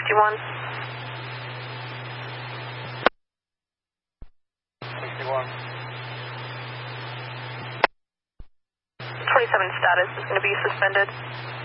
61. 61. 27 status is going to be suspended.